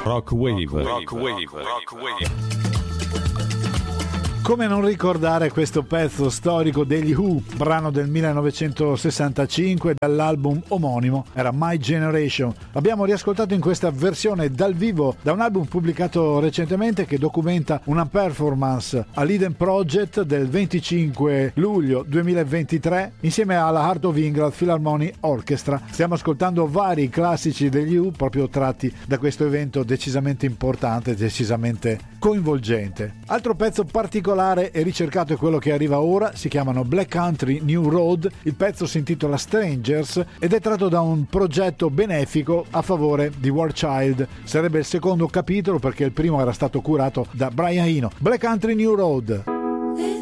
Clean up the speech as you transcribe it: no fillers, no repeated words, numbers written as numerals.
Rock Wave. Come non ricordare questo pezzo storico degli Who, brano del 1965 dall'album omonimo, era My Generation. L'abbiamo riascoltato in questa versione dal vivo da un album pubblicato recentemente che documenta una performance all'Eden Project del 25 luglio 2023 insieme alla Heart of England Philharmonic Orchestra. Stiamo ascoltando vari classici degli Who proprio tratti da questo evento decisamente importante, decisamente coinvolgente. Altro pezzo particolare e ricercato è quello che arriva ora, si chiamano Black Country New Road, il pezzo si intitola Strangers ed è tratto da un progetto benefico a favore di War Child. Sarebbe il secondo capitolo perché il primo era stato curato da Brian Eno. Black Country New Road.